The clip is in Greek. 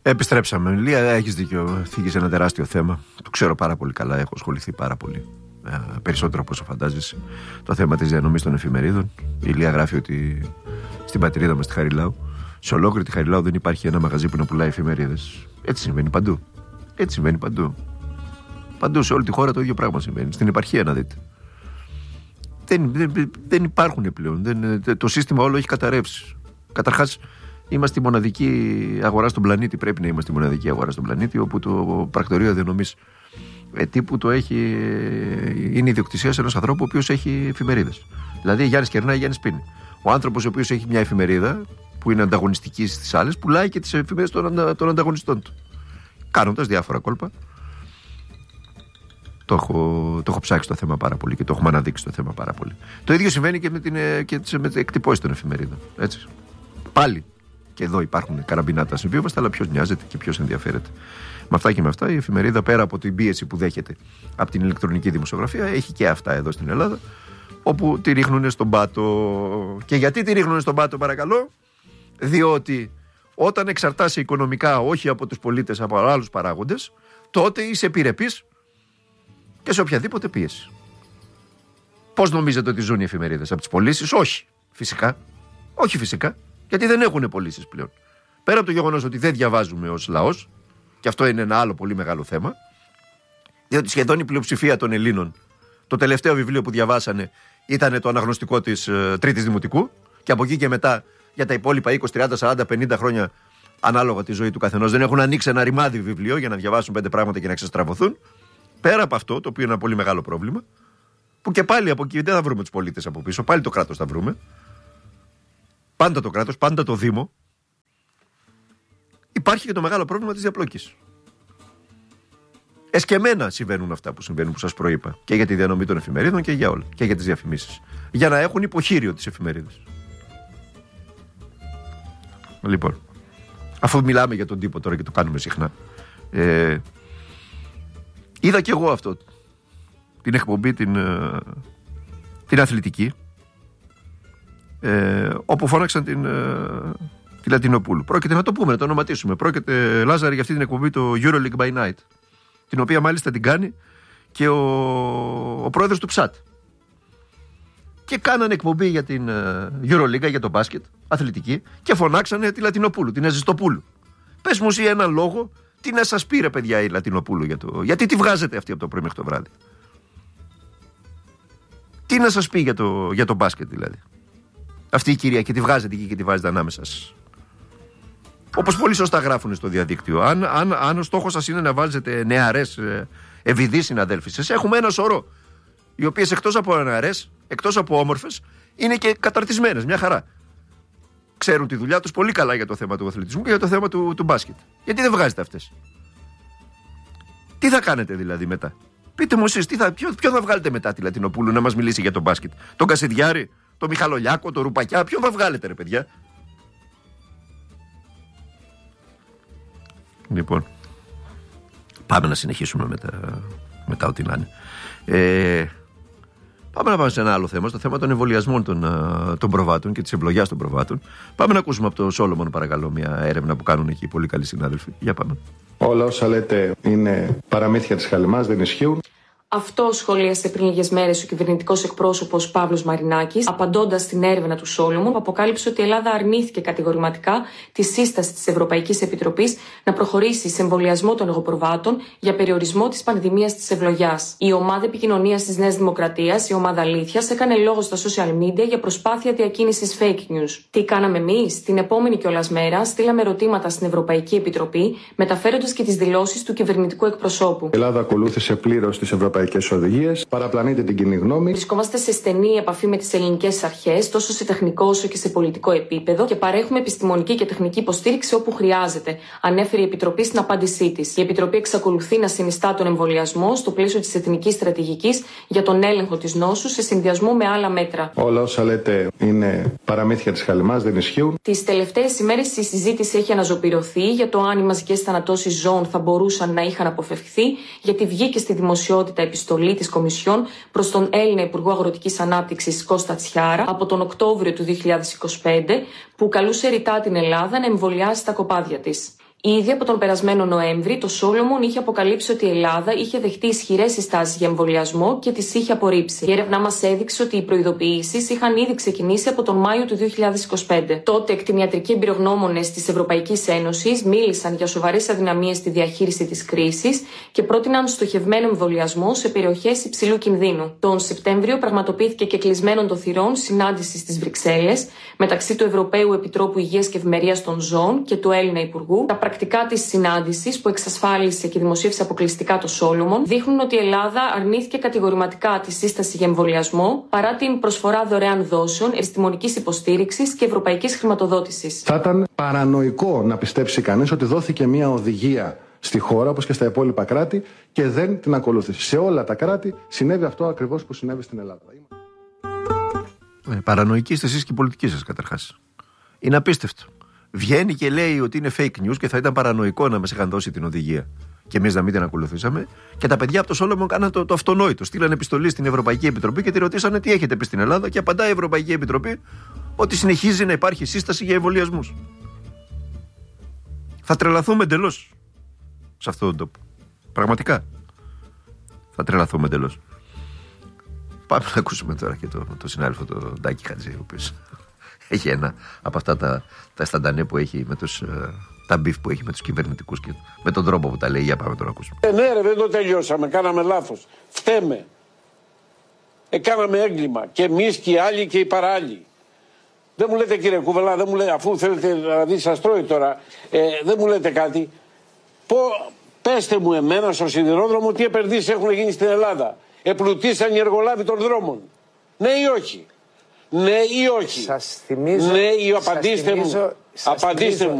Επιστρέψαμε. Λία, έχεις δίκιο. Θίγεις ένα τεράστιο θέμα. Το ξέρω πάρα πολύ καλά. Έχω ασχοληθεί πάρα πολύ. Περισσότερο από όσο φαντάζεσαι. Το θέμα της διανομής των εφημερίδων. Η Λία γράφει ότι στην πατρίδα μας, στη Χαριλάου, σε ολόκληρη τη Χαριλάου δεν υπάρχει ένα μαγαζί που να πουλάει εφημερίδες. Έτσι συμβαίνει παντού. Έτσι συμβαίνει παντού. Παντού σε όλη τη χώρα το ίδιο πράγμα συμβαίνει. Στην επαρχία να δείτε. Δεν υπάρχουν πλέον. Το σύστημα όλο έχει καταρρεύσει. Καταρχάς, είμαστε η μοναδική αγορά στον πλανήτη. Πρέπει να είμαστε η μοναδική αγορά στον πλανήτη όπου το πρακτορείο διανομής τύπου είναι ιδιοκτησία σε ένας ανθρώπου ο οποίος έχει εφημερίδες. Δηλαδή, Γιάννης κερνάει, Γιάννης πίνει. Ο άνθρωπος ο οποίος έχει μια εφημερίδα που είναι ανταγωνιστική στις άλλες, πουλάει και τις εφημερίδες των ανταγωνιστών του. Κάνοντας διάφορα κόλπα. Το έχω ψάξει το θέμα πάρα πολύ και το έχουμε αναδείξει το θέμα πάρα πολύ. Το ίδιο συμβαίνει και με τις εκτυπώσεις των εφημερίδων. Έτσι. Πάλι και εδώ υπάρχουν καραμπινάτα συμβίβαστα, αλλά ποιος νοιάζεται και ποιος ενδιαφέρεται. Με αυτά και με αυτά, η εφημερίδα πέρα από την πίεση που δέχεται από την ηλεκτρονική δημοσιογραφία, έχει και αυτά εδώ στην Ελλάδα, όπου τη ρίχνουν στον πάτο. Και γιατί τη ρίχνουν στον πάτο, παρακαλώ? Διότι όταν εξαρτάσαι οικονομικά όχι από τους πολίτες, από άλλους παράγοντες, τότε είσαι επιρρεπής και σε οποιαδήποτε πίεση. Πώς νομίζετε ότι ζουν οι εφημερίδες? Από τις πωλήσεις? Όχι, φυσικά. Όχι, φυσικά. Γιατί δεν έχουν πωλήσεις πλέον. Πέρα από το γεγονός ότι δεν διαβάζουμε ως λαός, και αυτό είναι ένα άλλο πολύ μεγάλο θέμα, διότι σχεδόν η πλειοψηφία των Ελλήνων, το τελευταίο βιβλίο που διαβάσανε ήταν το αναγνωστικό της Τρίτης Δημοτικού, και από εκεί και μετά για τα υπόλοιπα 20, 30, 40, 50 χρόνια, ανάλογα τη ζωή του καθενός, δεν έχουν ανοίξει ένα ρημάδι βιβλίο για να διαβάσουν 5 πράγματα και να ξεστραβωθούν. Πέρα από αυτό, το οποίο είναι ένα πολύ μεγάλο πρόβλημα, που και πάλι από εκεί δεν θα βρούμε τους πολίτες από πίσω, πάλι το κράτος θα βρούμε. Πάντα το κράτος, πάντα το Δήμο. Υπάρχει και το μεγάλο πρόβλημα της διαπλοκής. Εσκεμμένα συμβαίνουν αυτά που συμβαίνουν, που σας προείπα, και για τη διανομή των εφημερίδων και για όλα, και για τις διαφημίσεις. Για να έχουν υποχείριο τις εφημερίδες. Λοιπόν, αφού μιλάμε για τον τύπο τώρα και το κάνουμε συχνά, είδα και εγώ αυτό, την εκπομπή, την αθλητική, όπου φώναξαν τη Λατινοπούλου. Πρόκειται να το πούμε, να το ονοματίσουμε. Πρόκειται, Λάζαρη, για αυτή την εκπομπή, το EuroLeague by Night, την οποία μάλιστα την κάνει και ο πρόεδρος του ΨΑΤ. Και κάνανε εκπομπή για την EuroLeague, για το μπάσκετ, αθλητική, και φωνάξανε τη Λατινοπούλου, την Εζιστοπούλου. Πες μου εσύ έναν λόγο, τι να σας πει, ρε παιδιά, η Λατινοπούλου γιατί τη βγάζετε αυτή από το πρωί μέχρι το βράδυ? Τι να σας πει για το μπάσκετ, δηλαδή, αυτή η κυρία, και τη βγάζετε εκεί και τη βάζετε ανάμεσα σας? Όπως πολύ σωστά γράφουν στο διαδίκτυο, αν ο στόχος σας είναι να βάζετε νεαρές, ευηδείς συναδέλφισες, σας, έχουμε ένα σωρό, οι οποίες εκτός από νεαρές, εκτός από όμορφες, είναι και καταρτισμένες, μια χαρά. Ξέρουν τη δουλειά τους πολύ καλά για το θέμα του αθλητισμού και για το θέμα του μπάσκετ. Γιατί δεν βγάζετε αυτές? Τι θα κάνετε δηλαδή μετά? Πείτε μου εσείς, ποιον θα βγάλετε μετά τη Λατινοπούλου να μας μιλήσει για το μπάσκετ? Τον Κασιδιάρη, τον Μιχαλολιάκο, τον Ρουπακιά? Ποιον θα βγάλετε, ρε παιδιά? Λοιπόν, πάμε να συνεχίσουμε μετά ό,τι να είναι. Πάμε να πάμε σε ένα άλλο θέμα, στο θέμα των εμβολιασμών των προβάτων και της ευλογιάς των προβάτων. Πάμε να ακούσουμε από το Σόλομον, παρακαλώ, μια έρευνα που κάνουν εκεί οι πολύ καλοί συνάδελφοι. Για πάμε. Όλα όσα λέτε είναι παραμύθια της Χαλιμάς, δεν ισχύουν. Αυτό σχολίασε πριν λίγες μέρες ο κυβερνητικός εκπρόσωπος Παύλος Μαρινάκης, απαντώντας στην έρευνα του Σόλομον, που αποκάλυψε ότι η Ελλάδα αρνήθηκε κατηγορηματικά τη σύσταση της Ευρωπαϊκής Επιτροπής να προχωρήσει σε εμβολιασμό των εγωπροβάτων για περιορισμό της πανδημίας της ευλογιάς. Η ομάδα επικοινωνίας της Νέας Δημοκρατίας, η ομάδα Αλήθειας, έκανε λόγο στα social media για προσπάθεια διακίνησης fake news. Τι κάναμε εμείς? Την επόμενη κιόλας μέρα στείλαμε ερωτήματα στην Ευρωπαϊκή Επιτροπή, μεταφέροντας και τις δηλώσεις του κυβερνητικού εκπροσώπου. Η Ελλάδα ακολούθησε πλήρως τις ευρωπαϊκές οδηγίες, παραπλανείται την κοινή γνώμη. Βρισκόμαστε σε στενή επαφή με τις ελληνικές αρχές, τόσο σε τεχνικό όσο και σε πολιτικό επίπεδο, και παρέχουμε επιστημονική και τεχνική υποστήριξη όπου χρειάζεται, ανέφερε η Επιτροπή στην απάντησή της. Η Επιτροπή εξακολουθεί να συνιστά τον εμβολιασμό στο πλαίσιο της εθνικής στρατηγικής για τον έλεγχο της νόσου σε συνδυασμό με άλλα μέτρα. Όλα όσα λέτε είναι παραμύθια της Χαλιμάς, δεν ισχύουν. Τις τελευταίες ημέρες η συζήτηση έχει αναζωπηρωθεί για το αν οι μαζικές θανατώσεις ζώων θα μπορούσαν να είχαν αποφευχθεί, γιατί βγήκε στη δημοσιότητα επιστολή της Κομισιόν προς τον Έλληνα Υπουργό Αγροτικής Ανάπτυξης Κώστα Τσιάρα από τον Οκτώβριο του 2025, που καλούσε ρητά την Ελλάδα να εμβολιάσει τα κοπάδια της. Ήδη από τον περασμένο Νοέμβρη, το Solomon είχε αποκαλύψει ότι η Ελλάδα είχε δεχτεί ισχυρές συστάσεις για εμβολιασμό και τις είχε απορρίψει. Η έρευνά μας έδειξε ότι οι προειδοποιήσεις είχαν ήδη ξεκινήσει από τον Μάιο του 2025. Τότε, εκτιμιατρικοί εμπειρογνώμονες της Ευρωπαϊκής Ένωσης μίλησαν για σοβαρές αδυναμίες στη διαχείριση της κρίσης και πρότειναν στοχευμένο εμβολιασμό σε περιοχές υψηλού κινδύνου. Τον Σεπτέμβριο πραγματοποιήθηκε και κλεισμένων των θυρών συνάντηση στις Βρυξέλλες μεταξύ του Ευρωπαίου Επιτρόπου Υγείας και Ευημερίας των Ζώων και του Έλληνα Υπουργού. Τα πρακτικά της συνάντησης, που εξασφάλισε και δημοσίευσε αποκλειστικά το Solomon, δείχνουν ότι η Ελλάδα αρνήθηκε κατηγορηματικά τη σύσταση για εμβολιασμό παρά την προσφορά δωρεάν δόσεων, επιστημονικής υποστήριξης και ευρωπαϊκής χρηματοδότησης. Θα ήταν παρανοϊκό να πιστέψει κανείς ότι δόθηκε μια οδηγία στη χώρα, όπως και στα υπόλοιπα κράτη, και δεν την ακολούθησε. Σε όλα τα κράτη συνέβη αυτό ακριβώς που συνέβη στην Ελλάδα. Παρανοϊκοί είστε εσείς και οι πολιτικοί σας, καταρχάς. Είναι απίστευτο. Βγαίνει και λέει ότι είναι fake news και θα ήταν παρανοϊκό να μας είχαν δώσει την οδηγία και εμείς να μην την ακολουθήσαμε. Και τα παιδιά από το Solomon κάναν το αυτονόητο. Στείλαν επιστολή στην Ευρωπαϊκή Επιτροπή και τη ρωτήσανε τι έχετε πει στην Ελλάδα. Και απαντάει η Ευρωπαϊκή Επιτροπή ότι συνεχίζει να υπάρχει σύσταση για εμβολιασμούς. Θα τρελαθούμε εντελώς σε αυτόν τον τόπο. Πραγματικά. Θα τρελαθούμε εντελώς. Πάμε να ακούσουμε τώρα και το συνάδελφο τον Τάκη Χατζή, ο οποίος έχει ένα από αυτά τα σταντανέ που έχει με τα μπιφ που έχει με τους κυβερνητικούς και με τον τρόπο που τα λέει. Για πάμε τώρα να ακούσουμε. Ναι ρε, δεν το τελειώσαμε, κάναμε λάθος. Φταίμε. Κάναμε έγκλημα. Και εμείς και οι άλλοι και οι παράλληλοι. Δεν μου λέτε κύριε Κουβελά, δεν μου λέτε, αφού θέλετε να δει σας τρώει τώρα, δεν μου λέτε κάτι. Πέστε μου εμένα στο σιδηρόδρομο τι επενδύσεις έχουν γίνει στην Ελλάδα. Επλουτίσαν οι εργολάβοι των δρόμων. Ναι ή όχι. Ναι ή όχι. Σας θυμίζω, ναι ή απαντήστε μου. Απαντήστε μου.